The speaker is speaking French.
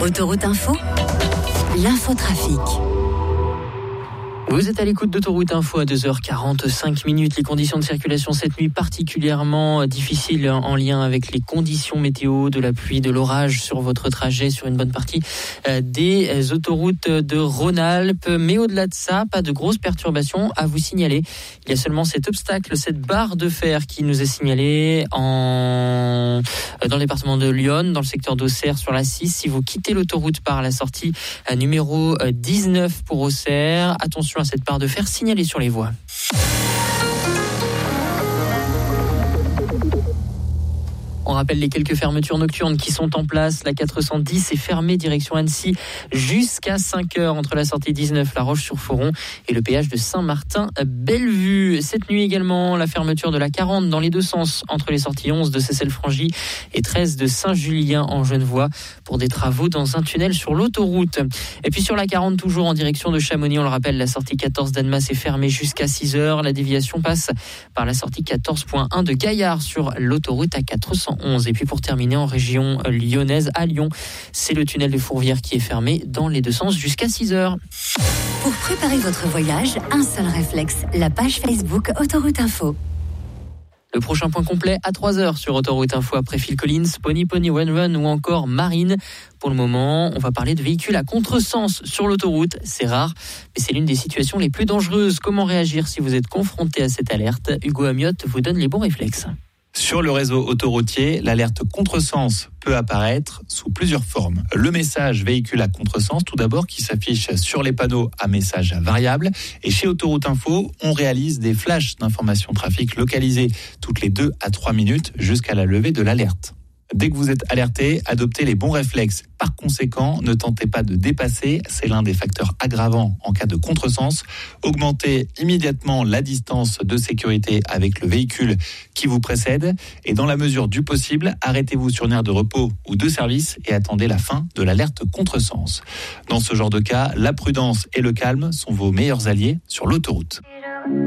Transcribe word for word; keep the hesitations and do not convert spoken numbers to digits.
Autoroute Info, l'infotrafic. Vous êtes à l'écoute d'Autoroute Info à deux heures quarante-cinq minutes. Les conditions de circulation cette nuit particulièrement difficiles en lien avec les conditions météo, de la pluie, de l'orage sur votre trajet sur une bonne partie des autoroutes de Rhône-Alpes. Mais au-delà de ça, pas de grosses perturbations à vous signaler. Il y a seulement cet obstacle, cette barre de fer qui nous est signalée en... dans le département de Lyon, dans le secteur d'Auxerre sur la six. Si vous quittez l'autoroute par la sortie numéro dix-neuf pour Auxerre, attention à cette barre de fer signalée sur les voies. On rappelle les quelques fermetures nocturnes qui sont en place. La quatre cent dix est fermée direction Annecy jusqu'à cinq heures entre la sortie dix-neuf, La Roche-sur-Foron et le péage de Saint-Martin-Bellevue. Cette nuit également, la fermeture de la quarante dans les deux sens entre les sorties onze de Seyssel-Frangy et treize de Saint-Julien en Genevois pour des travaux dans un tunnel sur l'autoroute. Et puis sur la quarante, toujours en direction de Chamonix, on le rappelle, la sortie quatorze d'Annemasse est fermée jusqu'à six heures. La déviation passe par la sortie quatorze point un de Gaillard sur l'autoroute A quatre cent onze. Et puis pour terminer, en région lyonnaise, à Lyon, c'est le tunnel de Fourvière qui est fermé dans les deux sens jusqu'à six heures. Pour préparer votre voyage, un seul réflexe, la page Facebook Autoroute Info. Le prochain point complet à trois heures sur Autoroute Info après Phil Collins, Pony Pony One Run ou encore Marine. Pour le moment, on va parler de véhicules à contresens sur l'autoroute. C'est rare, mais c'est l'une des situations les plus dangereuses. Comment réagir si vous êtes confronté à cette alerte ? Hugo Amiotte vous donne les bons réflexes. Sur le réseau autoroutier, l'alerte contresens peut apparaître sous plusieurs formes. Le message véhicule à contresens, tout d'abord, qui s'affiche sur les panneaux à message variable. Et chez Autoroute Info, on réalise des flashs d'informations trafic localisés toutes les deux à trois minutes jusqu'à la levée de l'alerte. Dès que vous êtes alerté, adoptez les bons réflexes. Par conséquent, ne tentez pas de dépasser, c'est l'un des facteurs aggravants en cas de contresens. Augmentez immédiatement la distance de sécurité avec le véhicule qui vous précède et dans la mesure du possible, arrêtez-vous sur une aire de repos ou de service et attendez la fin de l'alerte contresens. Dans ce genre de cas, la prudence et le calme sont vos meilleurs alliés sur l'autoroute.